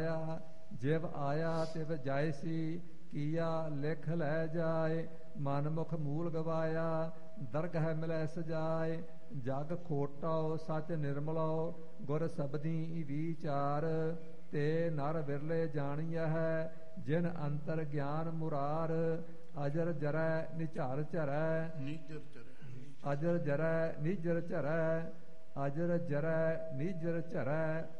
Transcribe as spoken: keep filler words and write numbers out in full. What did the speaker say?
ਜਿਵ ਆਇਆ ਤਿਵ ਜਾਇਸੀ, ਕੀਆ ਲਿਖ ਲੈ ਜਾਏ। ਮਨ ਮੁਖ ਮੂਲ ਗਵਾਇਆ, ਦਰਗਹਿ ਮਿਲੈ ਸਜਾਏ। ਜਗ ਖੋਟਾਓ ਸਚ ਨਿਰਮਲੋ, ਗੁਰ ਸਬਦੀ ਵਿਚਾਰ। ਤੇ ਨਰ ਵਿਰਲੇ ਜਾਣੀਐ, ਜਿਨ ਅੰਤਰ ਗਿਆਨ ਮੁਰਾਰ। ਅਜਰ ਜਰੈ ਨਿਝਰ ਝਰੈ, ਅਜਰ ਜਰੈ ਨਿਝਰ ਝਰੈ, ਅਜਰ ਜਰੈ ਨਿਝਰ ਝਰੈ।